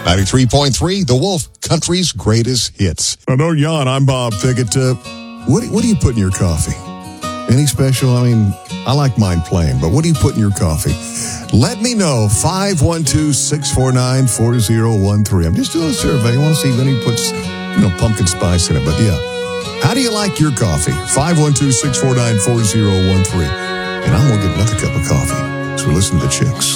93.3, The Wolf, country's greatest hits. Now, don't yawn. I'm Bob Pickett. What do you put in your coffee? Any special? I mean, I like mine plain, but what do you put in your coffee? Let me know. 512-649-4013. I'm just doing a survey. I want to see if anybody puts, pumpkin spice in it. But, yeah. How do you like your coffee? 512-649-4013. And I'm going to get another cup of coffee. So listen to the Chicks.